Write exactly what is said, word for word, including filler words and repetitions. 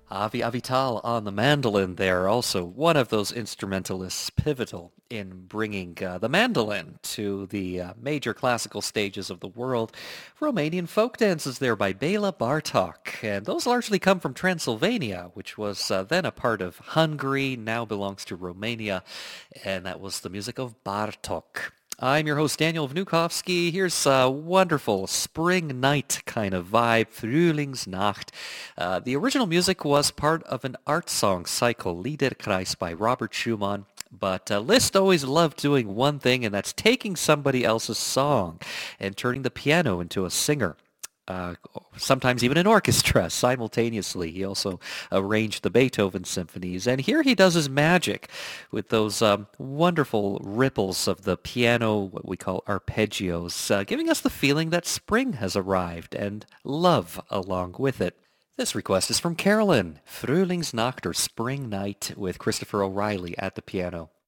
Avi Avital on the mandolin there, also one of those instrumentalists pivotal in bringing uh, the mandolin to the uh, major classical stages of the world. Romanian folk dances there by Bela Bartok, and those largely come from Transylvania, which was uh, then a part of Hungary, now belongs to Romania, and that was the music of Bartok. I'm your host, Daniel Vnukovsky. Here's a wonderful spring night kind of vibe, Frühlingsnacht. Uh, the original music was part of an art song cycle, Liederkreis by Robert Schumann. But uh, Liszt always loved doing one thing, and that's taking somebody else's song and turning the piano into a singer. Uh, sometimes even an orchestra simultaneously. He also arranged the Beethoven symphonies. And here he does his magic with those um, wonderful ripples of the piano, what we call arpeggios, uh, giving us the feeling that spring has arrived and love along with it. This request is from Carolyn, Frühlingsnacht or Spring Night with Christopher O'Reilly at the piano.